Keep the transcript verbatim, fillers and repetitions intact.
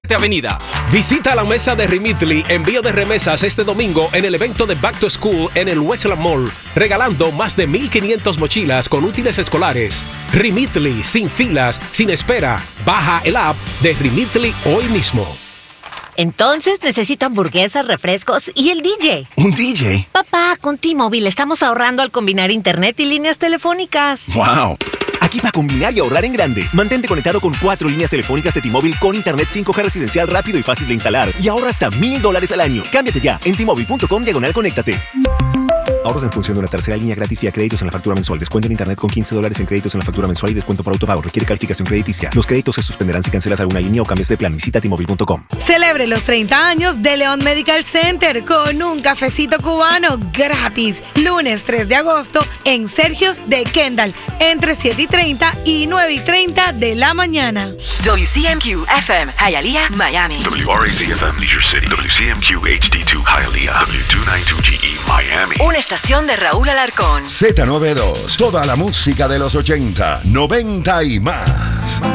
Avenida. Visita la mesa de Remitly, envío de remesas este domingo en el evento de Back to School en el Westland Mall, regalando más de mil quinientas mochilas con útiles escolares. Remitly, sin filas, sin espera. Baja el app de Remitly hoy mismo. Entonces necesito hamburguesas, refrescos y el D J. ¿Un D J? Papá, con T-Mobile estamos ahorrando al combinar internet y líneas telefónicas. ¡Wow! Aquí para combinar y ahorrar en grande. Mantente conectado con cuatro líneas telefónicas de T-Mobile con internet cinco G residencial rápido y fácil de instalar. Y ahorra hasta mil dólares al año. Cámbiate ya en T-Mobile.com diagonal conéctate. Ahorros en función de una tercera línea gratis vía créditos en la factura mensual. Descuento en internet con quince dólares en créditos en la factura mensual y descuento por autopago. Requiere calificación crediticia. Los créditos se suspenderán si cancelas alguna línea o cambias de plan. Visita T Mobile punto com. Celebre los treinta años de León Medical Center con un cafecito cubano gratis. Lunes tres de agosto en Sergio's de Kendall. Entre siete y treinta y nueve y treinta de la mañana. W C M Q F M, Hialeah, Miami. W R A C F M, Leisure City. W C M Q H D dos, Hialeah. W doscientos noventa y dos G E, Miami. Una estación de Raúl Alarcón. Z noventa y dos. Toda la música de los ochenta, noventa y más.